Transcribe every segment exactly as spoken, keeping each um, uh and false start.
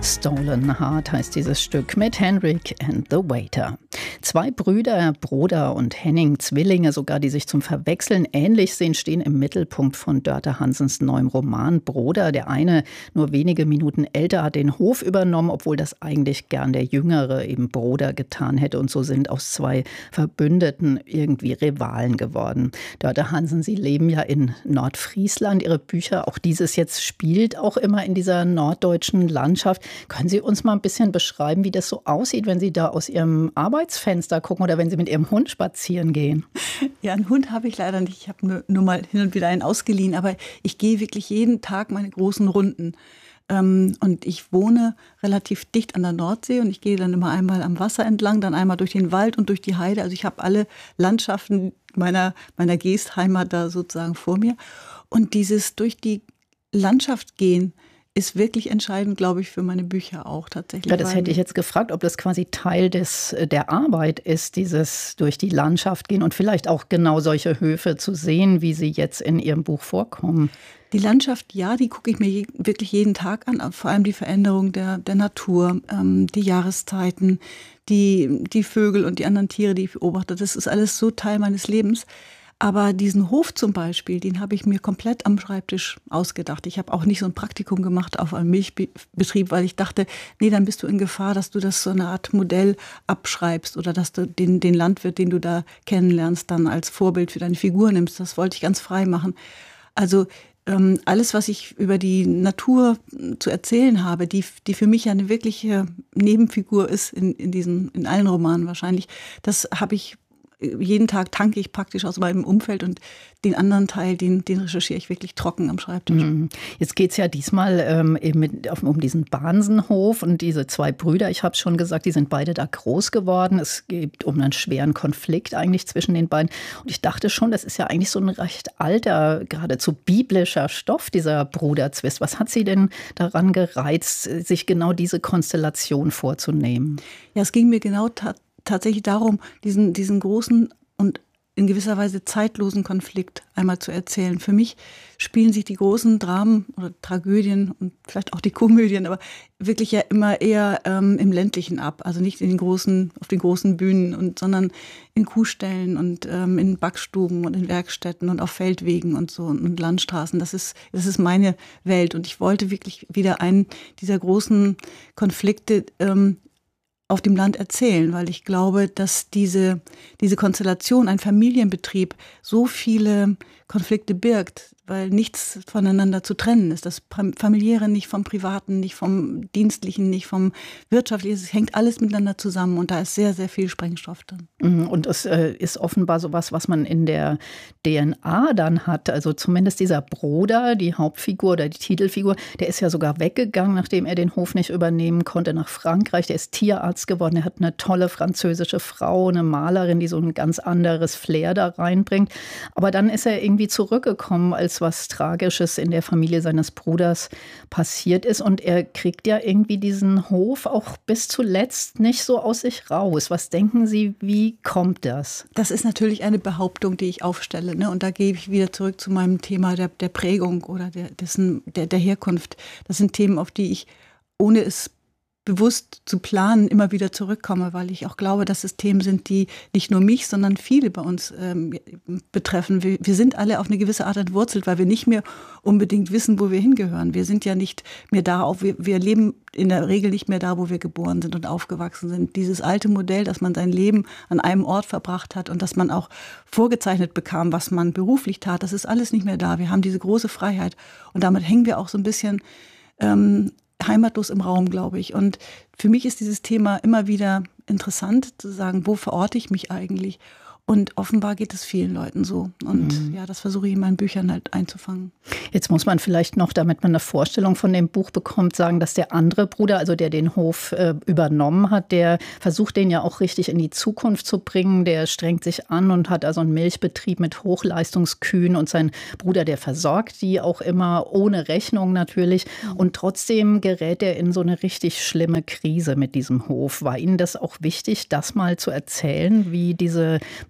Stolen Heart heißt dieses Stück mit Henrik and the Waiter. Zwei Brüder, Broder und Henning, Zwillinge sogar, die sich zum Verwechseln ähnlich sehen, stehen im Mittelpunkt von Dörte Hansens neuem Roman Broder. Der eine, nur wenige Minuten älter, hat den Hof übernommen, obwohl das eigentlich gern der Jüngere, eben Broder, getan hätte. Und so sind aus zwei Verbündeten irgendwie Rivalen geworden. Dörte Hansen, Sie leben ja in Nordfriesland. Ihre Bücher, auch dieses jetzt, spielt auch immer in dieser norddeutschen Landschaft. Können Sie uns mal ein bisschen beschreiben, wie das so aussieht, wenn Sie da aus Ihrem Arbeitsfenster gucken oder wenn Sie mit Ihrem Hund spazieren gehen? Ja, einen Hund habe ich leider nicht. Ich habe nur, nur mal hin und wieder einen ausgeliehen. Aber ich gehe wirklich jeden Tag meine großen Runden. Ähm, und ich wohne relativ dicht an der Nordsee und ich gehe dann immer einmal am Wasser entlang, dann einmal durch den Wald und durch die Heide. Also ich habe alle Landschaften meiner, meiner Geestheimat da sozusagen vor mir. Und dieses durch die Landschaft gehen ist wirklich entscheidend, glaube ich, für meine Bücher auch tatsächlich. Ja, das hätte ich jetzt gefragt, ob das quasi Teil des, der Arbeit ist, dieses durch die Landschaft gehen und vielleicht auch genau solche Höfe zu sehen, wie sie jetzt in Ihrem Buch vorkommen. Die Landschaft, ja, die gucke ich mir je, wirklich jeden Tag an, vor allem die Veränderung der, der Natur, ähm, die Jahreszeiten, die, die Vögel und die anderen Tiere, die ich beobachte. Das ist alles so Teil meines Lebens. Aber diesen Hof zum Beispiel, den habe ich mir komplett am Schreibtisch ausgedacht. Ich habe auch nicht so ein Praktikum gemacht auf einem Milchbetrieb, weil ich dachte, nee, dann bist du in Gefahr, dass du das so eine Art Modell abschreibst oder dass du den, den Landwirt, den du da kennenlernst, dann als Vorbild für deine Figur nimmst. Das wollte ich ganz frei machen. Also ähm, alles, was ich über die Natur zu erzählen habe, die, die für mich ja eine wirkliche Nebenfigur ist in, in, diesen, in allen Romanen wahrscheinlich, das habe ich jeden Tag tanke ich praktisch aus meinem Umfeld und den anderen Teil, den, den recherchiere ich wirklich trocken am Schreibtisch. Jetzt geht es ja diesmal ähm, eben mit, um diesen Bahnsenhof und diese zwei Brüder, ich habe es schon gesagt, die sind beide da groß geworden. Es geht um einen schweren Konflikt eigentlich zwischen den beiden. Und ich dachte schon, das ist ja eigentlich so ein recht alter, geradezu biblischer Stoff, dieser Bruderzwist. Was hat Sie denn daran gereizt, sich genau diese Konstellation vorzunehmen? Ja, es ging mir genau tatsächlich. tatsächlich darum, diesen, diesen großen und in gewisser Weise zeitlosen Konflikt einmal zu erzählen. Für mich spielen sich die großen Dramen oder Tragödien und vielleicht auch die Komödien, aber wirklich ja immer eher ähm, im Ländlichen ab. Also nicht in den großen, auf den großen Bühnen, und, sondern in Kuhställen und ähm, in Backstuben und in Werkstätten und auf Feldwegen und so und Landstraßen. Das ist, das ist meine Welt. Und ich wollte wirklich wieder einen dieser großen Konflikte ähm, auf dem Land erzählen, weil ich glaube, dass diese, diese Konstellation, ein Familienbetrieb, so viele Konflikte birgt, weil nichts voneinander zu trennen ist. Das Familiäre nicht vom Privaten, nicht vom Dienstlichen, nicht vom Wirtschaftlichen. Es hängt alles miteinander zusammen und da ist sehr, sehr viel Sprengstoff drin. Und es äh, ist offenbar sowas, was man in der D N A dann hat. Also zumindest dieser Broder, die Hauptfigur oder die Titelfigur, der ist ja sogar weggegangen, nachdem er den Hof nicht übernehmen konnte, nach Frankreich. Der ist Tierarzt geworden. Er hat eine tolle französische Frau, eine Malerin, die so ein ganz anderes Flair da reinbringt. Aber dann ist er irgendwie zurückgekommen, als was Tragisches in der Familie seines Bruders passiert ist. Und er kriegt ja irgendwie diesen Hof auch bis zuletzt nicht so aus sich raus. Was denken Sie, wie kommt das? Das ist natürlich eine Behauptung, die ich aufstelle. Ne? Und da gebe ich wieder zurück zu meinem Thema der, der Prägung oder der, dessen, der, der Herkunft. Das sind Themen, auf die ich, ohne es bewusst zu planen, immer wieder zurückkomme, weil ich auch glaube, dass es Themen sind, die nicht nur mich, sondern viele bei uns ähm, betreffen. Wir, wir sind alle auf eine gewisse Art entwurzelt, weil wir nicht mehr unbedingt wissen, wo wir hingehören. Wir sind ja nicht mehr da, auch wir, wir leben in der Regel nicht mehr da, wo wir geboren sind und aufgewachsen sind. Dieses alte Modell, dass man sein Leben an einem Ort verbracht hat und dass man auch vorgezeichnet bekam, was man beruflich tat, das ist alles nicht mehr da. Wir haben diese große Freiheit und damit hängen wir auch so ein bisschen ähm, heimatlos im Raum, glaube ich. Und für mich ist dieses Thema immer wieder interessant, zu sagen, wo verorte ich mich eigentlich? Und offenbar geht es vielen Leuten so. Und mhm. ja, das versuche ich in meinen Büchern halt einzufangen. Jetzt muss man vielleicht noch, damit man eine Vorstellung von dem Buch bekommt, sagen, dass der andere Bruder, also der den Hof äh, übernommen hat, der versucht, den ja auch richtig in die Zukunft zu bringen. Der strengt sich an und hat also einen Milchbetrieb mit Hochleistungskühen. Und sein Bruder, der versorgt die auch immer ohne Rechnung natürlich. Mhm. Und trotzdem gerät er in so eine richtig schlimme Krise mit diesem Hof. War Ihnen das auch wichtig, das mal zu erzählen, wie diese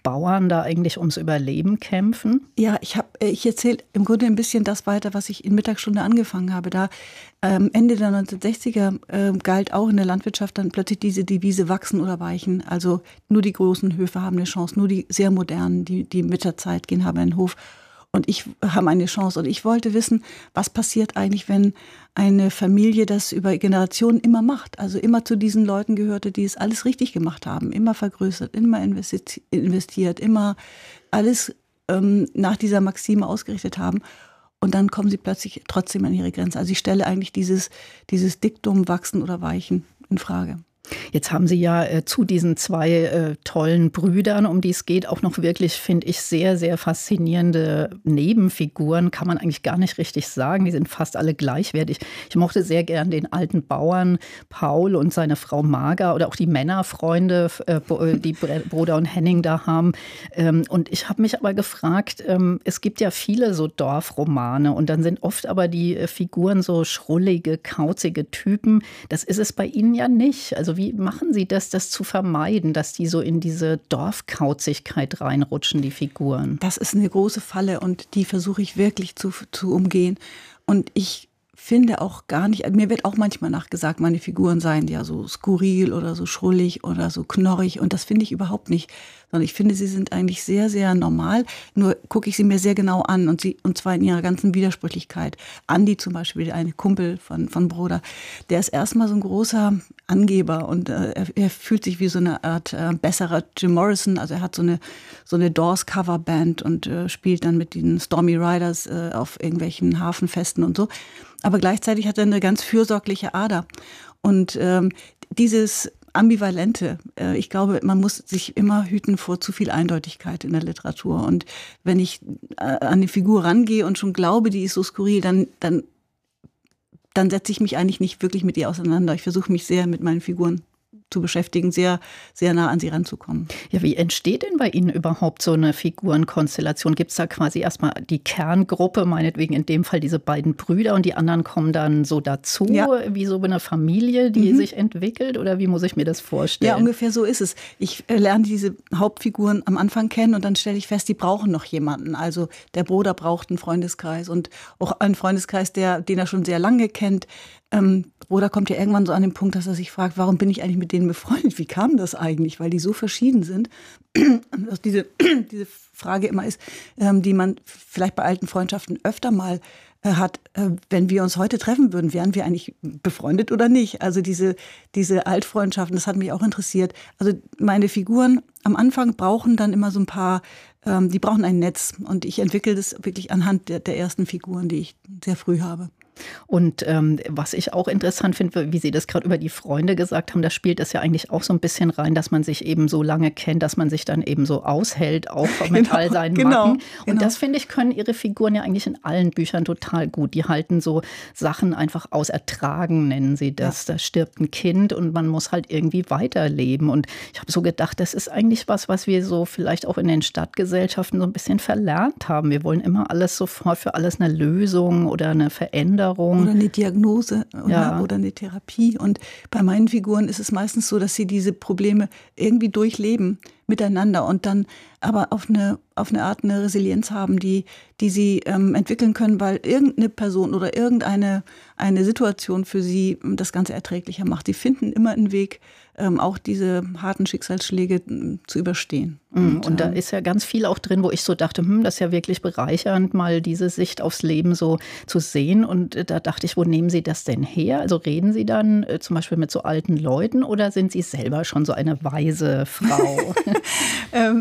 Bauern da eigentlich ums Überleben kämpfen? Ja, ich habe, ich erzähle im Grunde ein bisschen das weiter, was ich in Mittagsstunde angefangen habe. Da ähm, Ende der neunzehnhundertsechziger äh, galt auch in der Landwirtschaft dann plötzlich diese Devise wachsen oder weichen. Also nur die großen Höfe haben eine Chance, nur die sehr modernen, die, die mit der Zeit gehen, haben einen Hof. Und ich habe eine Chance. Und ich wollte wissen, was passiert eigentlich, wenn eine Familie das über Generationen immer macht. Also immer zu diesen Leuten gehörte, die es alles richtig gemacht haben. Immer vergrößert, immer investiert, immer alles ähm, nach dieser Maxime ausgerichtet haben. Und dann kommen sie plötzlich trotzdem an ihre Grenze. Also ich stelle eigentlich dieses, dieses Diktum wachsen oder weichen in Frage. Jetzt haben Sie ja äh, zu diesen zwei äh, tollen Brüdern, um die es geht, auch noch wirklich, finde ich, sehr, sehr faszinierende Nebenfiguren. Kann man eigentlich gar nicht richtig sagen. Die sind fast alle gleichwertig. Ich mochte sehr gern den alten Bauern Paul und seine Frau Marga oder auch die Männerfreunde, äh, die Broda und Henning da haben. Ähm, und ich habe mich aber gefragt, ähm, es gibt ja viele so Dorfromane und dann sind oft aber die äh, Figuren so schrullige, kauzige Typen. Das ist es bei Ihnen ja nicht. Also wie machen Sie das, das zu vermeiden, dass die so in diese Dorfkauzigkeit reinrutschen, die Figuren? Das ist eine große Falle und die versuche ich wirklich zu, zu umgehen. Und ich finde auch gar nicht, mir wird auch manchmal nachgesagt, meine Figuren seien ja so skurril oder so schrullig oder so knorrig und das finde ich überhaupt nicht. Sondern ich finde, sie sind eigentlich sehr, sehr normal. Nur gucke ich sie mir sehr genau an und sie, und zwar in ihrer ganzen Widersprüchlichkeit. Andi zum Beispiel, der eine Kumpel von, von Broda, der ist erstmal so ein großer Angeber und äh, er, er fühlt sich wie so eine Art äh, besserer Jim Morrison. Also er hat so eine, so eine Doors-Coverband und äh, spielt dann mit den Stormy Riders äh, auf irgendwelchen Hafenfesten und so. Aber gleichzeitig hat er eine ganz fürsorgliche Ader. Und ähm, dieses Ambivalente, äh, ich glaube, man muss sich immer hüten vor zu viel Eindeutigkeit in der Literatur. Und wenn ich äh, an eine Figur rangehe und schon glaube, die ist so skurril, dann, dann, dann setze ich mich eigentlich nicht wirklich mit ihr auseinander. Ich versuche mich sehr mit meinen Figuren zu beschäftigen, sehr, sehr nah an sie ranzukommen. Ja, wie entsteht denn bei Ihnen überhaupt so eine Figurenkonstellation? Gibt es da quasi erstmal die Kerngruppe, meinetwegen in dem Fall diese beiden Brüder und die anderen kommen dann so dazu, ja, wie so eine Familie, die mhm. sich entwickelt? Oder wie muss ich mir das vorstellen? Ja, ungefähr so ist es. Ich äh, lerne diese Hauptfiguren am Anfang kennen und dann stelle ich fest, die brauchen noch jemanden. Also der Bruder braucht einen Freundeskreis und auch einen Freundeskreis, der, den er schon sehr lange kennt. Ähm, Bruder kommt ja irgendwann so an den Punkt, dass er sich fragt, warum bin ich eigentlich mit denen befreundet? Wie kam das eigentlich? Weil die so verschieden sind. Dass diese, diese Frage immer ist, ähm, die man vielleicht bei alten Freundschaften öfter mal äh, hat. Äh, wenn wir uns heute treffen würden, wären wir eigentlich befreundet oder nicht? Also diese, diese Altfreundschaften, das hat mich auch interessiert. Also meine Figuren am Anfang brauchen dann immer so ein paar, ähm, die brauchen ein Netz. Und ich entwickle das wirklich anhand der, der ersten Figuren, die ich sehr früh habe. Und ähm, was ich auch interessant finde, wie Sie das gerade über die Freunde gesagt haben, da spielt das ja eigentlich auch so ein bisschen rein, dass man sich eben so lange kennt, dass man sich dann eben so aushält, auch mit genau, all seinen genau, Macken. Und genau. das, finde ich, können Ihre Figuren ja eigentlich in allen Büchern total gut. Die halten so Sachen einfach aus Ertragen, nennen sie das. Ja. Da stirbt ein Kind und man muss halt irgendwie weiterleben. Und ich habe so gedacht, das ist eigentlich was, was wir so vielleicht auch in den Stadtgesellschaften so ein bisschen verlernt haben. Wir wollen immer alles sofort für alles eine Lösung oder eine Veränderung. Oder eine Diagnose oder, ja. oder eine Therapie. Und bei meinen Figuren ist es meistens so, dass sie diese Probleme irgendwie durchleben miteinander und dann aber auf eine, auf eine Art eine Resilienz haben, die, die sie ähm, entwickeln können, weil irgendeine Person oder irgendeine eine Situation für sie das Ganze erträglicher macht. Sie finden immer einen Weg, ähm, auch diese harten Schicksalsschläge ähm, zu überstehen. Und, und da ist ja ganz viel auch drin, wo ich so dachte, hm, das ist ja wirklich bereichernd, mal diese Sicht aufs Leben so zu sehen. Und da dachte ich, wo nehmen Sie das denn her? Also reden Sie dann äh, zum Beispiel mit so alten Leuten oder sind Sie selber schon so eine weise Frau? ähm,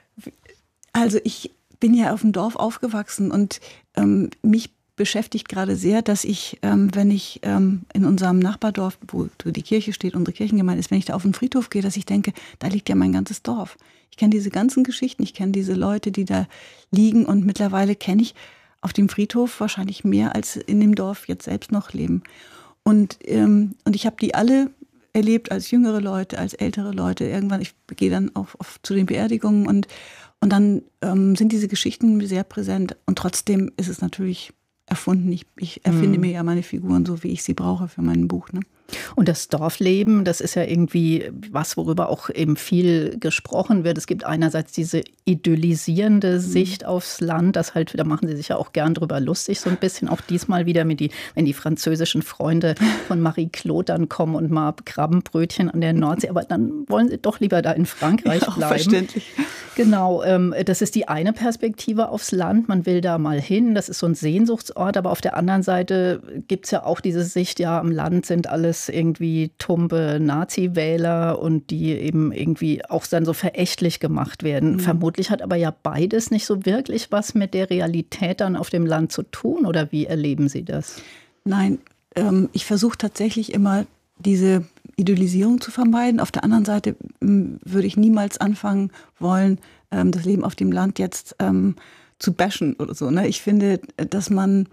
also ich bin ja auf dem Dorf aufgewachsen und ähm, mich beschäftigt gerade sehr, dass ich, ähm, wenn ich ähm, in unserem Nachbardorf, wo die Kirche steht, unsere Kirchengemeinde ist, wenn ich da auf den Friedhof gehe, dass ich denke, da liegt ja mein ganzes Dorf. Ich kenne diese ganzen Geschichten, ich kenne diese Leute, die da liegen und mittlerweile kenne ich auf dem Friedhof wahrscheinlich mehr, als in dem Dorf jetzt selbst noch leben. Und, ähm, und ich habe die alle erlebt als jüngere Leute, als ältere Leute. Irgendwann, ich gehe dann auch oft zu den Beerdigungen und, und dann ähm, sind diese Geschichten sehr präsent. Und trotzdem ist es natürlich erfunden. Ich, ich erfinde mhm. mir ja meine Figuren so, wie ich sie brauche für mein Buch. Ne? Und das Dorfleben, das ist ja irgendwie was, worüber auch eben viel gesprochen wird. Es gibt einerseits diese idyllisierende Sicht mhm. aufs Land, das halt, da machen Sie sich ja auch gern drüber lustig, so ein bisschen. Auch diesmal wieder mit die, wenn die französischen Freunde von Marie-Claude dann kommen und mal Krabbenbrötchen an der Nordsee, aber dann wollen Sie doch lieber da in Frankreich ja, bleiben. Verständlich. Genau, ähm, das ist die eine Perspektive aufs Land. Man will da mal hin, das ist so ein Sehnsuchtsort, aber auf der anderen Seite gibt es ja auch diese Sicht, ja, am Land sind alles irgendwie tumbe Nazi-Wähler und die eben irgendwie auch dann so verächtlich gemacht werden. Mhm. Vermutlich hat aber ja beides nicht so wirklich was mit der Realität dann auf dem Land zu tun, oder wie erleben Sie das? Nein, ähm, ich versuche tatsächlich immer diese Idealisierung zu vermeiden. Auf der anderen Seite ähm, würde ich niemals anfangen wollen, ähm, das Leben auf dem Land jetzt ähm, zu bashen oder so. Ne? Ich finde, dass man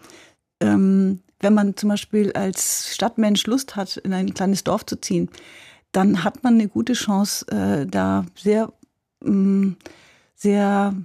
ähm, wenn man zum Beispiel als Stadtmensch Lust hat, in ein kleines Dorf zu ziehen, dann hat man eine gute Chance, äh, da sehr, mh, sehr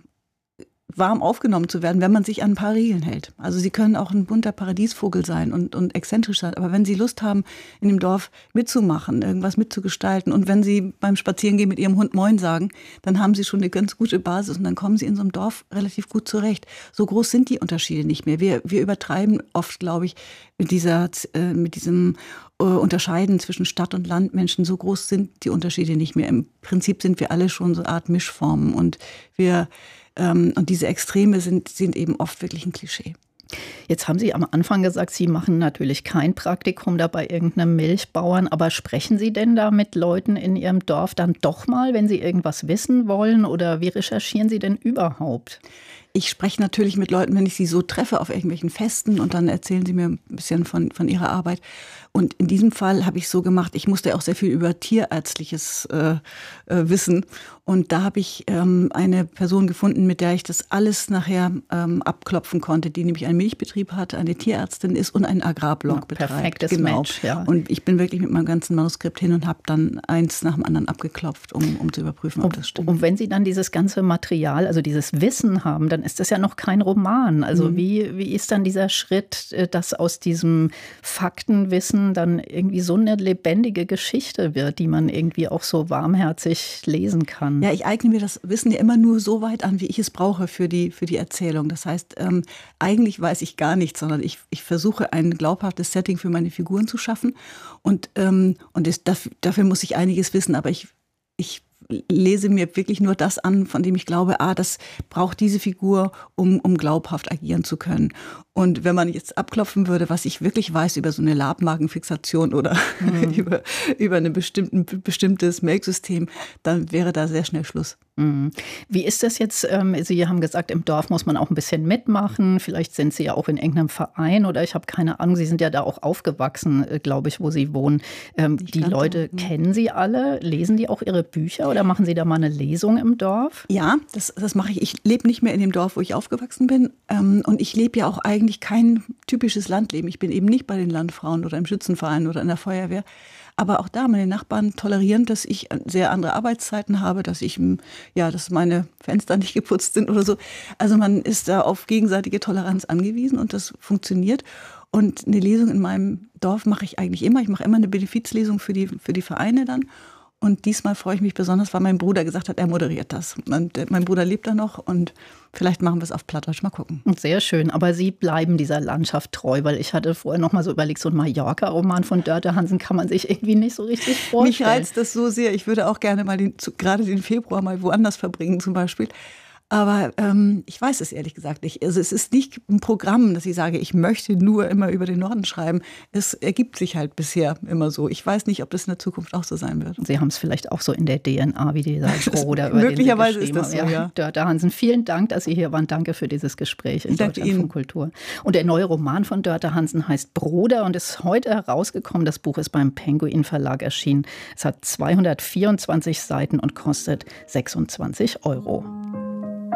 warm aufgenommen zu werden, wenn man sich an ein paar Regeln hält. Also Sie können auch ein bunter Paradiesvogel sein und, und exzentrisch sein, aber wenn Sie Lust haben, in dem Dorf mitzumachen, irgendwas mitzugestalten und wenn Sie beim Spazierengehen mit Ihrem Hund Moin sagen, dann haben Sie schon eine ganz gute Basis und dann kommen Sie in so einem Dorf relativ gut zurecht. So groß sind die Unterschiede nicht mehr. Wir, wir übertreiben oft, glaube ich, mit, dieser, äh, mit diesem äh, Unterscheiden zwischen Stadt- und Landmenschen. So groß sind die Unterschiede nicht mehr. Im Prinzip sind wir alle schon so eine Art Mischformen und wir Und diese Extreme sind, sind eben oft wirklich ein Klischee. Jetzt haben Sie am Anfang gesagt, Sie machen natürlich kein Praktikum da bei irgendeinem Milchbauern, aber sprechen Sie denn da mit Leuten in Ihrem Dorf dann doch mal, wenn Sie irgendwas wissen wollen, oder wie recherchieren Sie denn überhaupt? Ich spreche natürlich mit Leuten, wenn ich sie so treffe auf irgendwelchen Festen und dann erzählen sie mir ein bisschen von, von ihrer Arbeit. Und in diesem Fall habe ich so gemacht, ich musste auch sehr viel über tierärztliches äh, äh, wissen. Und da habe ich ähm, eine Person gefunden, mit der ich das alles nachher ähm, abklopfen konnte, die nämlich einen Milchbetrieb hat, eine Tierärztin ist und einen Agrarblog ja, betreibt. Perfektes genau. Match, ja. Und ich bin wirklich mit meinem ganzen Manuskript hin und habe dann eins nach dem anderen abgeklopft, um, um zu überprüfen, ob und, das stimmt. Und wenn Sie dann dieses ganze Material, also dieses Wissen haben, dann ist das ja noch kein Roman. Also mhm. wie, wie ist dann dieser Schritt, dass aus diesem Faktenwissen dann irgendwie so eine lebendige Geschichte wird, die man irgendwie auch so warmherzig lesen kann? Ja, ich eigne mir das Wissen ja immer nur so weit an, wie ich es brauche für die, für die Erzählung. Das heißt, ähm, eigentlich weiß ich gar nichts, sondern ich, ich versuche ein glaubhaftes Setting für meine Figuren zu schaffen. Und, ähm, und das, dafür muss ich einiges wissen, aber ich, ich lese mir wirklich nur das an, von dem ich glaube, ah, das braucht diese Figur, um, um glaubhaft agieren zu können. Und wenn man jetzt abklopfen würde, was ich wirklich weiß über so eine Labmagenfixation oder mhm. über, über ein bestimmtes Melksystem, dann wäre da sehr schnell Schluss. Mhm. Wie ist das jetzt? Sie haben gesagt, im Dorf muss man auch ein bisschen mitmachen. Vielleicht sind Sie ja auch in irgendeinem Verein oder ich habe keine Ahnung. Sie sind ja da auch aufgewachsen, glaube ich, wo Sie wohnen. Ich die Leute, da. kennen Sie alle? Lesen die auch Ihre Bücher oder machen Sie da mal eine Lesung im Dorf? Ja, das, das mache ich. Ich lebe nicht mehr in dem Dorf, wo ich aufgewachsen bin. Und ich lebe ja auch eigentlich kein typisches Landleben. Ich bin eben nicht bei den Landfrauen oder im Schützenverein oder in der Feuerwehr. Aber auch da, meine Nachbarn tolerieren, dass ich sehr andere Arbeitszeiten habe, dass ich, ja, dass meine Fenster nicht geputzt sind oder so. Also man ist da auf gegenseitige Toleranz angewiesen und das funktioniert. Und eine Lesung in meinem Dorf mache ich eigentlich immer. Ich mache immer eine Benefizlesung für die, für die Vereine dann. Und diesmal freue ich mich besonders, weil mein Bruder gesagt hat, er moderiert das. Und mein Bruder lebt da noch und vielleicht machen wir es auf Plattdeutsch, mal gucken. Sehr schön, aber Sie bleiben dieser Landschaft treu, weil ich hatte vorher noch mal so überlegt, so ein Mallorca-Roman von Dörte Hansen kann man sich irgendwie nicht so richtig vorstellen. Mich reizt das so sehr. Ich würde auch gerne mal den, gerade den Februar mal woanders verbringen zum Beispiel. Aber ähm, ich weiß es ehrlich gesagt nicht. Also es ist nicht ein Programm, dass ich sage, ich möchte nur immer über den Norden schreiben. Es ergibt sich halt bisher immer so. Ich weiß nicht, ob das in der Zukunft auch so sein wird. Sie haben es vielleicht auch so in der D N A, wie dieser Bruder. Möglicherweise ist das so, ja. ja. Dörte Hansen, vielen Dank, dass Sie hier waren. Danke für dieses Gespräch in Deutschlandfunk Kultur. Und der neue Roman von Dörte Hansen heißt Bruder und ist heute herausgekommen. Das Buch ist beim Penguin Verlag erschienen. Es hat zweihundertvierundzwanzig Seiten und kostet sechsundzwanzig Euro.